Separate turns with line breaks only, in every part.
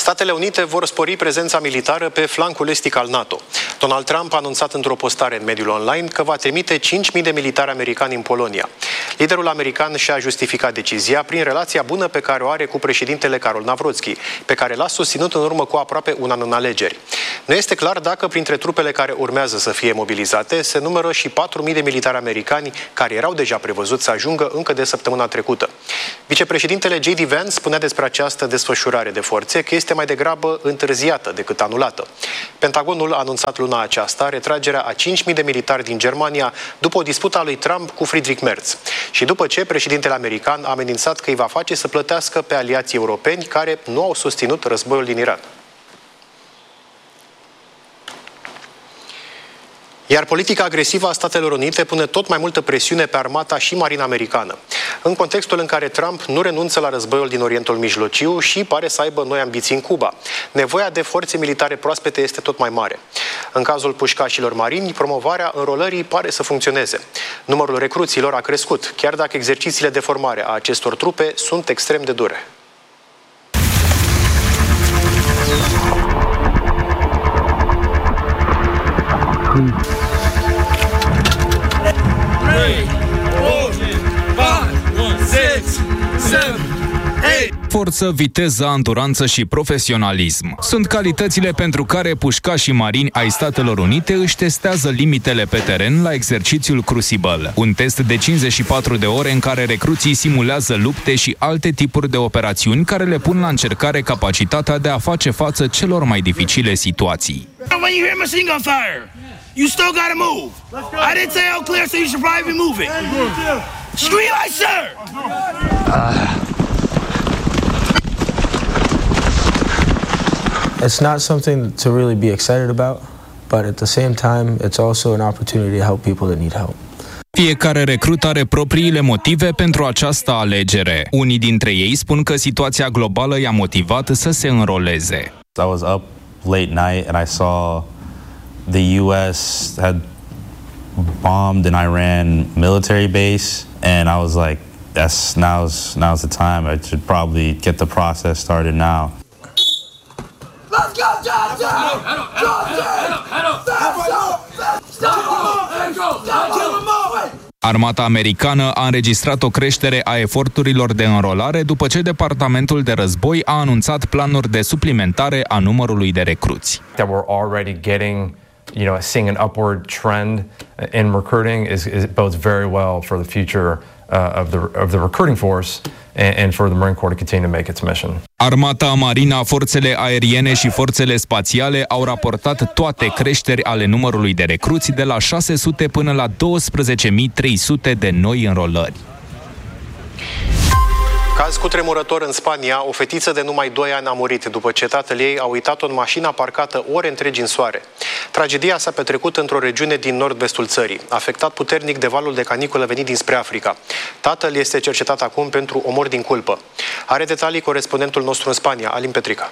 Statele Unite vor spori prezența militară pe flancul estic al NATO. Donald Trump a anunțat într-o postare în mediul online că va trimite 5.000 de militari americani în Polonia. Liderul american și-a justificat decizia prin relația bună pe care o are cu președintele Karol Nawrocki, pe care l-a susținut în urmă cu aproape un an în alegeri. Nu este clar dacă printre trupele care urmează să fie mobilizate se numără și 4.000 de militari americani care erau deja prevăzuți să ajungă încă de săptămâna trecută. Vicepreședintele J.D. Vance spunea despre această desfășurare de forțe că este mai degrabă întârziată decât anulată. Pentagonul a anunțat luna aceasta retragerea a 5.000 de militari din Germania după o dispută a lui Trump cu Friedrich Merz și după ce președintele american a amenințat că îi va face să plătească pe aliații europeni care nu au susținut războiul din Irak. Iar politica agresivă a Statelor Unite pune tot mai multă presiune pe armata și marina americană, în contextul în care Trump nu renunță la războiul din Orientul Mijlociu și pare să aibă noi ambiții în Cuba. Nevoia de forțe militare proaspete este tot mai mare. În cazul pușcașilor marini, promovarea înrolării pare să funcționeze. Numărul recruților a crescut, chiar dacă exercițiile de formare a acestor trupe sunt extrem de dure.
Forță, viteză, anduranță și profesionalism sunt calitățile pentru care pușcașii marini ai Statelor Unite își testează limitele pe teren la exercițiul Crucible, un test de 54 de ore în care recruții simulează lupte și alte tipuri de operațiuni care le pun la încercare capacitatea de a face față celor mai dificile situații.
You still gotta move. I didn't say all clear, so you should probably be moving. Scream like sir!
It's not something to really be excited about, but at the same time, it's also an opportunity to help people that need help.
Fiecare recrut are propriile motive pentru această alegere. Unii dintre ei spun că situația globală i-a motivat să se înroleze.
I was up late night and I saw the U.S. had bombed an Iran military base, and I was like, now's the time. I should probably get the process started now.
Let's go, Johnson!
Armata americană a înregistrat o creștere a eforturilor de înrolare după ce Departamentul de Război a anunțat planuri de suplimentare a numărului de recruți.
That we're already getting, seeing an upward trend in recruiting it bodes very well for the future of the recruiting force and for the Marine Corps to continue to make its mission.
Armata, marina, forțele aeriene și forțele spațiale au raportat toate creșteri ale numărului de recruți de la 600 până la 12.300 de noi înrolări.
Caz cutremurător în Spania, o fetiță de numai 2 ani a murit după ce tatăl ei a uitat-o în mașina parcată ore întregi în soare. Tragedia s-a petrecut într-o regiune din nord-vestul țării, afectat puternic de valul de caniculă venit dinspre Africa. Tatăl este cercetat acum pentru omor din culpă. Are detalii corespondentul nostru în Spania, Alin Petrica.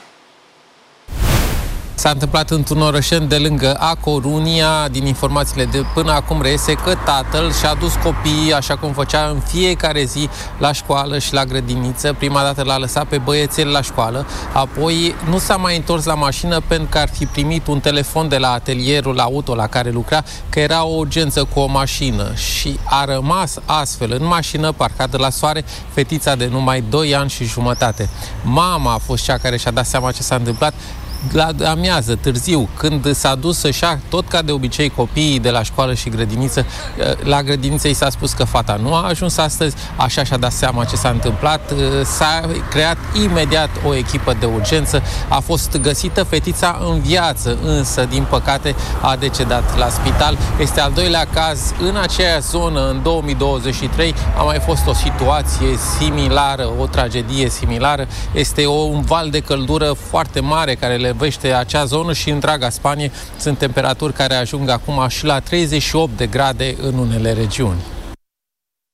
S-a întâmplat într-un orășel de lângă A Coruña. Din informațiile de până acum reiese că tatăl și-a dus copiii, așa cum făcea în fiecare zi, la școală și la grădiniță. Prima dată l-a lăsat pe băiețel la școală, apoi nu s-a mai întors la mașină pentru că ar fi primit un telefon de la atelierul auto la care lucra că era o urgență cu o mașină și a rămas astfel în mașină parcată la soare fetița de numai 2 ani și jumătate. Mama a fost cea care și-a dat seama ce s-a întâmplat la amiază, târziu, când s-a dus să-și ia, tot ca de obicei, copiii de la școală și grădiniță. La grădiniță i s-a spus că fata nu a ajuns astăzi, așa și-a dat seama ce s-a întâmplat. S-a creat imediat o echipă de urgență, a fost găsită fetița în viață, însă, din păcate, a decedat la spital. Este al doilea caz în aceeași zonă, în 2023, a mai fost o situație similară, o tragedie similară. Este un val de căldură foarte mare care le vește acea zonă și întreaga Spanie. Sunt temperaturi care ajung acum și la 38 de grade în unele regiuni.